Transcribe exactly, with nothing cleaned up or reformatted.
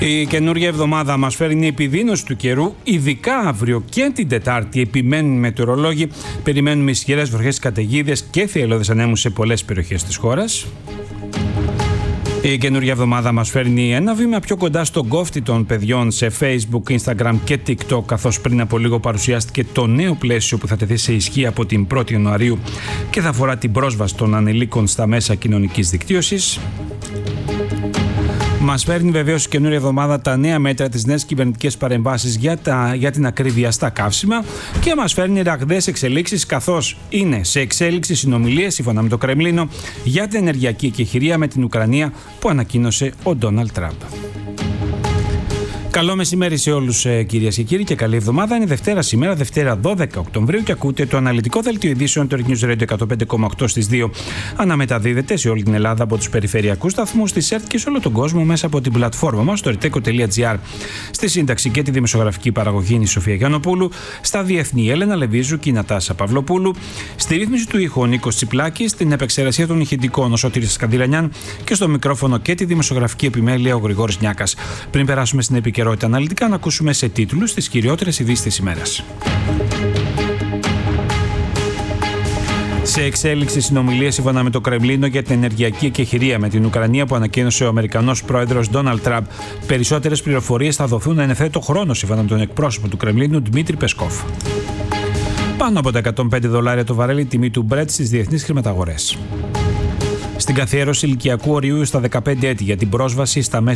Η καινούργια εβδομάδα μας φέρνει επιδείνωση του καιρού, ειδικά αύριο και την Τετάρτη. Επιμένουν οι μετεωρολόγοι. Περιμένουμε ισχυρές βροχές, καταιγίδες και θυελλώδες ανέμους σε πολλές περιοχές της χώρας. Η καινούργια εβδομάδα μας φέρνει ένα βήμα πιο κοντά στον κόφτη των παιδιών σε Facebook, Instagram και TikTok, καθώς πριν από λίγο παρουσιάστηκε το νέο πλαίσιο που θα τεθεί σε ισχύ από την πρώτη Ιανουαρίου και θα αφορά την πρόσβαση των ανηλίκων στα μέσα κοινωνικής δικτύωσης. Μας φέρνει βεβαίως η καινούργια εβδομάδα τα νέα μέτρα, τις νέες κυβερνητικές παρεμβάσεις για, τα, για την ακρίβεια στα καύσιμα και μας φέρνει ραγδαίες εξελίξεις, καθώς είναι σε εξέλιξη συνομιλίες σύμφωνα με το Κρεμλίνο για την ενεργειακή εκεχηρία με την Ουκρανία που ανακοίνωσε ο Ντόναλντ Τραμπ. Καλό μεσημέρι σε όλους, κυρίες και κύριοι, και καλή εβδομάδα. Είναι Δευτέρα σήμερα, Δευτέρα δώδεκα Οκτωβρίου, και ακούτε το αναλυτικό δελτίο ειδήσεων του News Radio εκατόν πέντε κόμμα οκτώ στις δύο. Αναμεταδίδεται σε όλη την Ελλάδα από τους περιφερειακούς σταθμούς της ΕΡΤ και σε όλο τον κόσμο μέσα από την πλατφόρμα μας, το ερτέκο τελεία τζι άρ. Στη σύνταξη και τη δημοσιογραφική παραγωγή είναι η Σοφία Γιαννοπούλου. Στα διεθνή, Έλενα Λεβίζου και η Νατάσα Παυλοπούλου. Στη ρύθμιση του ήχου, ο Νίκος Τσιπλάκης. Στην επεξεργασία των ηχητικών, ο Σωτήρης Σκανδυλανιάν. Και στο μικρόφωνο και τη δημοσιογραφική επιμέλεια, ο Γρηγόρης Νιάκας. Πριν περάσουμε στην επικαιρότητα αναλυτικά, να ακούσουμε σε τίτλους τις κυριότερες ειδήσεις της ημέρας. Σε εξέλιξη συνομιλίες σύμφωνα με το Κρεμλίνο για την ενεργειακή εκεχηρία με την Ουκρανία που ανακοίνωσε ο Αμερικανός πρόεδρος Ντόναλντ Τραμπ. Περισσότερες πληροφορίες θα δοθούν εν ευθέτω χρόνο σύμφωνα με τον εκπρόσωπο του Κρεμλίνου Δημήτρη Πεσκόφ. Πάνω από τα εκατόν πέντε δολάρια το βαρέλι τιμή του Brent στις διεθνείς χρηματαγορές. Στην καθιέρωση ηλικιακού ορίου στα δεκαπέντε έτη για την πρόσβαση στα μέσα